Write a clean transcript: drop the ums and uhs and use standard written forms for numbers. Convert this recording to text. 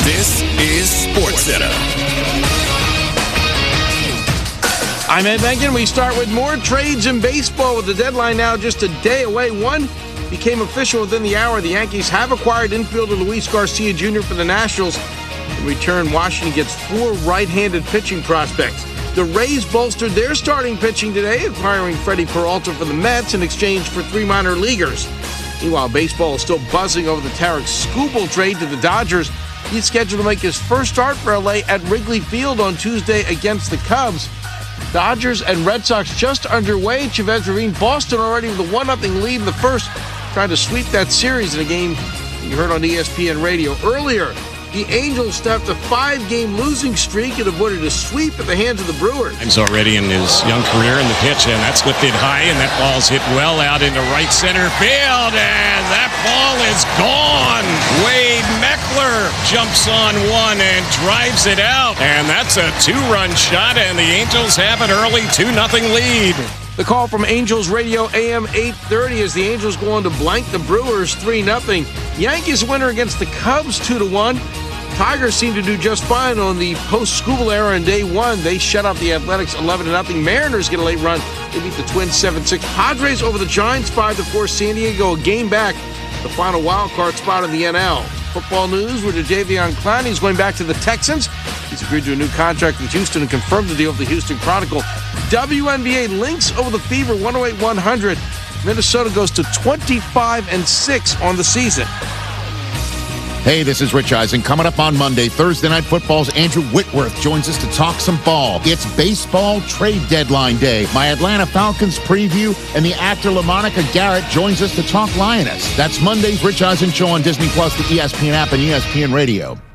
This is SportsCenter. I'm Ed Benkin. We start with more trades in baseball with the deadline now just a day away. One became official within the hour. The Yankees have acquired infielder Luis Garcia Jr. for the Nationals. In return, Washington gets 4 right-handed pitching prospects. The Rays bolstered their starting pitching today, acquiring Freddie Peralta for the Mets in exchange for 3 minor leaguers. Meanwhile, baseball is still buzzing over the Tarek Skubal trade to the Dodgers. He's scheduled to make his first start for LA at Wrigley Field on Tuesday against the Cubs. Dodgers and Red Sox just underway. Chavez Ravine, Boston already with a 1-0 lead in the first, trying to sweep that series in a game you heard on ESPN Radio earlier. The Angels snapped a 5-game losing streak and avoided a sweep at the hands of the Brewers. He's already in his young career in the pitch, and that's lifted high, and that ball's hit well out into right center field, and that ball is gone. Wade Meckler jumps on one and drives it out, and that's a 2-run shot, and the Angels have an early 2-0 lead. The call from Angels Radio AM 830 as the Angels go on to blank the Brewers 3-0. Yankees winner against the Cubs 2-1. Tigers seem to do just fine on the post-Skubal era in day one. They shut out the Athletics 11-0. Mariners get a late run. They beat the Twins 7-6. Padres over the Giants 5-4. San Diego a game back. The final wild card spot in the NL. Football news with Jadeveon Clowney. He's going back to the Texans. He's agreed to a new contract with Houston and confirmed the deal with the Houston Chronicle. WNBA Lynx over the Fever 108-100. Minnesota goes to 25-6 on the season. Hey, this is Rich Eisen. Coming up on Monday, Thursday Night Football's Andrew Whitworth joins us to talk some ball. It's baseball trade deadline day. My Atlanta Falcons preview, and the actor LaMonica Garrett joins us to talk Lioness. That's Monday's Rich Eisen Show on Disney Plus, the ESPN app, and ESPN Radio.